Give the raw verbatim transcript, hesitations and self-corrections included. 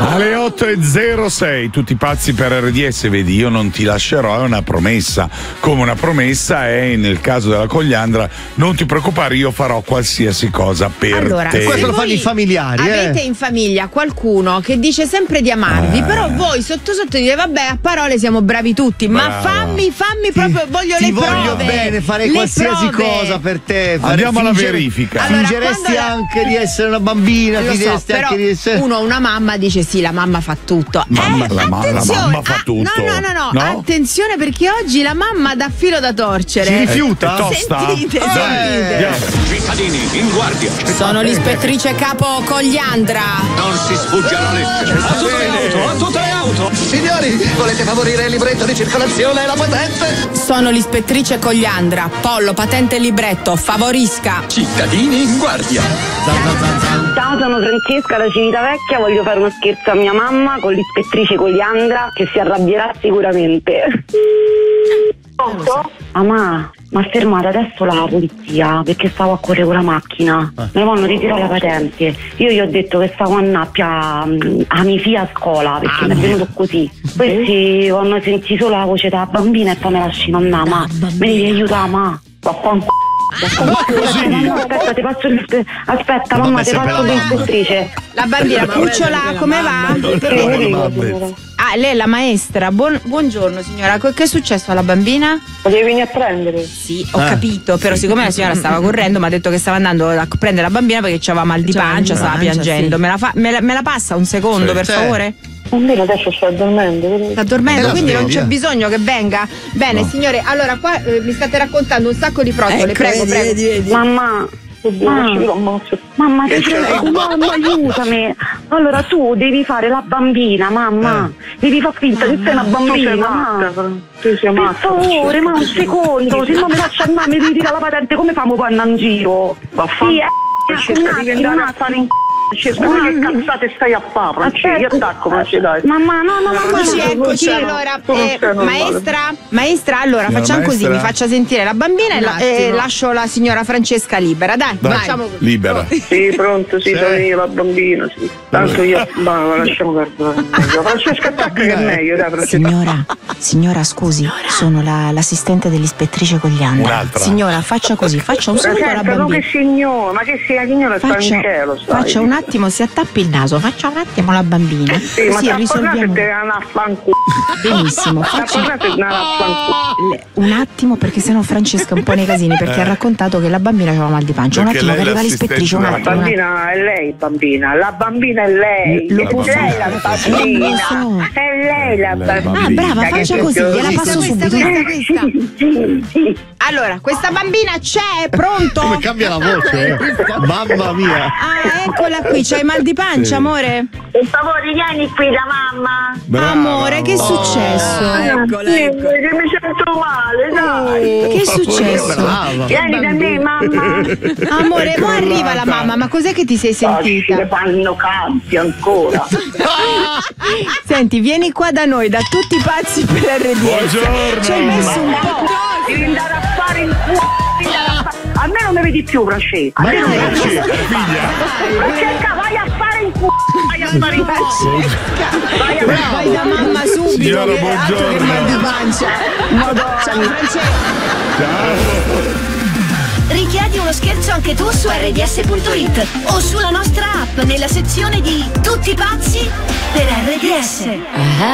Alle otto e zero sei, tutti pazzi per R D S, vedi, io non ti lascerò, è una promessa. Come una promessa è, nel caso della Cogliandra, non ti preoccupare, io farò qualsiasi cosa per allora, te. Questo lo fanno i familiari. Avete eh? in famiglia qualcuno che dice sempre di amarvi, eh. però voi sotto sotto dite vabbè, a parole siamo bravi tutti, Brava. ma fammi, fammi proprio, voglio ti le voglio prove. bene, farei le qualsiasi prove. cosa per te. Fare, Andiamo alla fingere- verifica. Allora, fingeresti quando la- anche di essere una bambina, Lo so, fingeresti però anche di essere. uno, una mamma dice sì, la mamma fa tutto. Mamma- eh, la ma- la attenzione, mamma fa ah, tutto. No, no, no, no, No? attenzione perché oggi la mamma dà filo da torcere. Si rifiuta? È tosta? Sentite, Dai, sentite. andiamo. Cittadini, in guardia! Sono l'ispettrice capo Cogliandra. Non si sfugge alla legge! A tutte le auto, a tutte le auto! Signori, volete favorire il libretto di circolazione e la patente? Sono l'ispettrice Cogliandra. Pollo, patente e libretto, favorisca. Cittadini in guardia! Ciao, sono Francesca da Civitavecchia, voglio fare uno scherzo a mia mamma con l'ispettrice Cogliandra che si arrabbierà sicuramente. Mamma, mi ha fermata adesso la polizia perché stavo a correre con la macchina. Me lo vanno ritirare la patente. Io gli ho detto che stavo a Nappia mm, a mia figlia a scuola perché mi è venuto così. Questi vanno sentì solo la voce della bambina e poi me lasciano andare. Ma mi devi aiutare, ma vaffanculo. Aspetta, ti passo l'ispe- Aspetta, mamma, Mamma, ti sempre passo la mamma. l'ispettrice. La bambina cucciola, come va? Ah, lei è la maestra. Buon- buongiorno signora, Co- che è successo alla bambina? Ma devi venire a prendere? Sì, ho Eh, capito, però siccome la signora stava correndo mi ha detto che stava andando a prendere la bambina perché aveva mal di C'aveva pancia, mal di stava pancia, piangendo. sì. Me, la fa- me, la, me la passa un secondo, Sì. per Sì. favore? Bambino adesso sta dormendo. Sta dormendo, Eh, la quindi non sveglia. c'è bisogno che venga. Bene, No. signore, allora qua eh, mi state raccontando un sacco di frottole, Ecco, prego, vedi, prego. vedi, vedi. Mamma, mamma, mamma, ti prego, mamma, aiutami. Allora tu devi fare la bambina, mamma. Devi far finta che sei una bambina. mamma. Tu sei Per favore, ma un secondo, se non mi faccio andare, mi devi tirare la patente, come famo poi andare in giro? Sì, eh, un attimo, un attimo. Cerca, ma che cazzate stai a fare, Francesca? Io attacco, ma ci dai. Mamma, no, no, no, Eccoci, no, eccoci. no, Allora, tu non eh, sei normale. maestra, maestra, allora Signora facciamo così, maestra. mi faccia sentire la bambina e, Un la- e attimo. lascio la signora Francesca libera. Dai, Dai, facciamo così. libera. Sì, pronto, sì, Sì. sono io, la bambina, sì. Tanto io, ma lasciamo perdere. Francesca, attacca che è meglio, dai, Francesca. Signora, signora, scusi, sono la- l'assistente dell'ispettrice Cogliandra. Un'altra. Signora, faccia così, faccia un saluto alla Francesca, non bambina. che signora, ma che sia la signora sta in Faccia, cielo, stai. faccia un attimo, si attappi il naso, faccia un attimo la bambina. Sì, ma Così ti ha parlato risolviamo. che è una fanculo. Benissimo, Ti ha faccia parlato che è una fanculo. le- un attimo perché sennò Francesca è un po' nei casini perché ha raccontato che la bambina aveva mal di pancia. Un Perché attimo che lei è arriva l'ispettrice, un l'assistente attimo. La un attimo. bambina è lei, bambina. La bambina è lei. Lo- È lei la bambina. Non lo so. È lei la Lei bambina. Ah, brava, Che faccia che- così, gliela sì, passo sì, subito. Questa, questa. sì, sì. Allora, questa bambina c'è, è pronto? Come cambia la voce, eh? Mamma mia. Ah, eccola qui, c'hai mal di pancia, Sì. amore? Per favore, vieni qui da mamma. Brava, Amore, che è amore. successo? Ah, eccola, Sì, eccola. che mi sento male, dai. Che è successo? Brava. Vieni da me, mamma. Amore, È mo arriva la crollata. mamma, ma cos'è che ti sei Fasci, le sentita? fanno canti ancora. Senti, vieni qua da noi, da tutti i pazzi per R D S. Buongiorno. Ci hai messo un po'. Devi andare a fare il culo. devi andare a fare- A me non mi vedi più, Francesca. A me non mi vedi più. Figlia. Francesca, vai a fare il culo. Vai a fare il culo. Vai a fare Vai da mamma subito. Signora, che altro che buongiorno. mal di pancia. Ciao, Francesca. Ciao. Richiedi uno scherzo anche tu su R D S punto it o sulla nostra app nella sezione di Tutti pazzi per R D S.